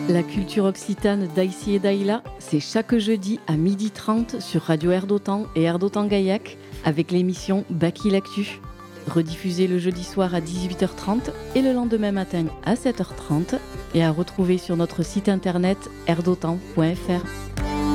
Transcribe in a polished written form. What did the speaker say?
La culture occitane d'Aïssi et d'Aïla, c'est chaque jeudi à 12h30 sur Radio Air d'Otan et Air d'Otan-Gaillac avec l'émission Baki l'Actu. Rediffusée le jeudi soir à 18h30 et le lendemain matin à 7h30 et à retrouver sur notre site internet airdotan.fr.